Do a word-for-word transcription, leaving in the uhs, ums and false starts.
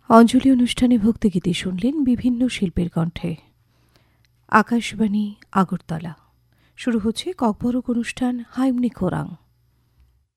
অঞ্জলি অনুষ্ঠানে ভক্তিগীতি শুনলেন বিভিন্ন শিল্পীর কণ্ঠে। আকাশবাণী আগরতলা। শুরু হচ্ছে ককবরক অনুষ্ঠান হাইমনি কোরাং।